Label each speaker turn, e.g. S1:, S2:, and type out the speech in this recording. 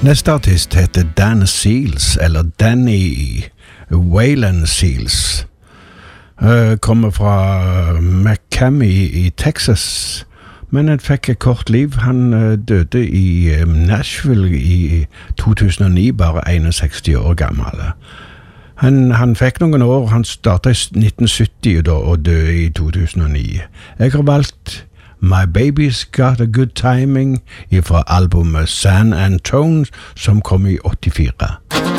S1: Neste artist heter Dan Seals, eller Danny Waylon Seals. Kommer fra McCamey i Texas, men han fikk et kort liv. Han døde i Nashville i 2009, bare 61 år gammel. Han fikk noen år, han startet i 1970 da, og døde i 2009. Jeg har valgt My Baby's Got a Good Timing fra albumet San Antonio, som kom i 84.